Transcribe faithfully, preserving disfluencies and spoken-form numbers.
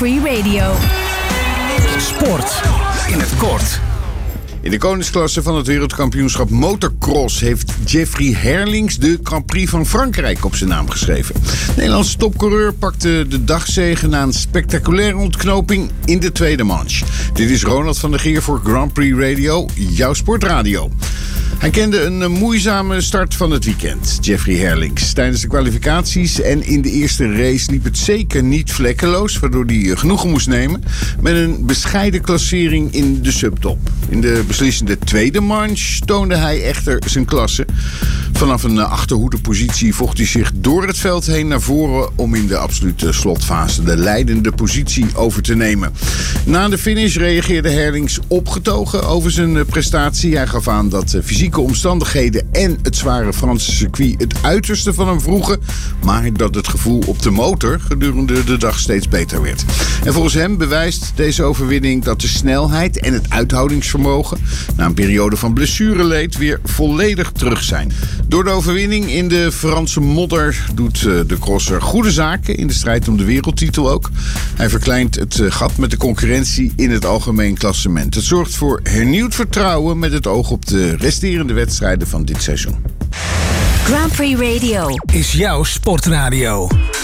Prix Radio. Sport in het kort. In de koningsklasse van het wereldkampioenschap motocross heeft Jeffrey Herlings de Grand Prix van Frankrijk op zijn naam geschreven. De Nederlandse topcoureur pakte de dagzege na een spectaculaire ontknoping in de tweede manche. Dit is Ronald van der Geer voor Grand Prix Radio, jouw sportradio. Hij kende een moeizame start van het weekend, Jeffrey Herlings. Tijdens de kwalificaties en in de eerste race liep het zeker niet vlekkeloos, waardoor hij genoegen moest nemen met een bescheiden klassering in de subtop. In de beslissende tweede manche toonde hij echter zijn klasse. Vanaf een achterhoedepositie vocht hij zich door het veld heen naar voren om in de absolute slotfase de leidende positie over te nemen. Na de finish reageerde Herlings opgetogen over zijn prestatie. Hij gaf aan dat fysieke omstandigheden en het zware Franse circuit het uiterste van hem vroegen, maar dat het gevoel op de motor gedurende de dag steeds beter werd. En volgens hem bewijst deze overwinning dat de snelheid en het uithoudingsvermogen na een periode van blessureleed weer volledig terug zijn. Door de overwinning in de Franse modder doet de crosser goede zaken in de strijd om de wereldtitel ook. Hij verkleint het gat met de concurrentie in het algemeen klassement. Het zorgt voor hernieuwd vertrouwen met het oog op de resterende wedstrijden van dit seizoen. Grand Prix Radio is jouw sportradio.